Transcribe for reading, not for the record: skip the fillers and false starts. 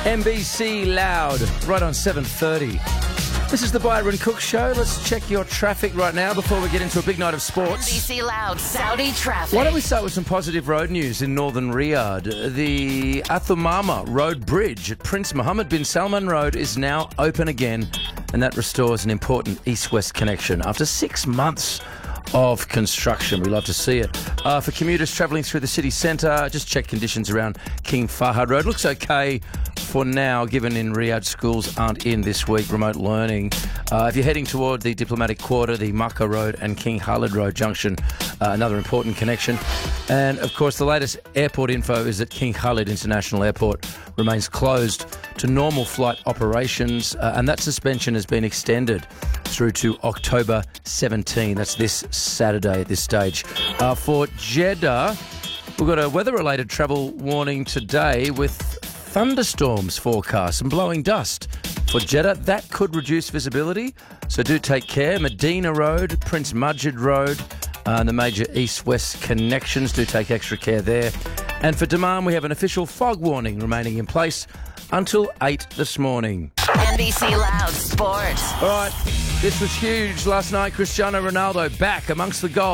NBC Loud, right on 7:30. This is the Byron Cook Show. Let's check your traffic right now before we get into a big night of sports. NBC Loud, Saudi traffic. Why don't we start with some positive road news in northern Riyadh? The Athumama Road Bridge at Prince Mohammed bin Salman Road is now open again, and that restores an important east-west connection after 6 months of construction. We love to see it. For commuters travelling through the city centre, just check conditions around King Fahd Road. Looks okay for now, given in Riyadh schools aren't in this week, remote learning. If you're heading toward the Diplomatic Quarter, the Makkah Road and King Khalid Road junction, another important connection. And, of course, the latest airport info is that King Khalid International Airport remains closed to normal flight operations, and that suspension has been extended through to October 17. That's this Saturday at this stage. For Jeddah, we've got a weather-related travel warning today with thunderstorms forecast and blowing dust. For Jeddah, that could reduce visibility, so do take care. Medina Road, Prince Majid Road, the major east-west connections, do take extra care there. And for Dammam, we have an official fog warning remaining in place until 8 this morning. NBC Loud Sports. All right, this was huge last night. Cristiano Ronaldo back amongst the goals.